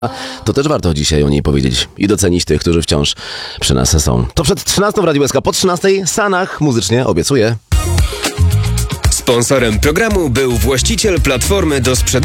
To też warto dzisiaj o niej powiedzieć i docenić tych, którzy wciąż przy nas są. To przed 13 w Radiu SK, po 13 Sanach muzycznie obiecuję. Sponsorem programu był właściciel platformy do sprzedaży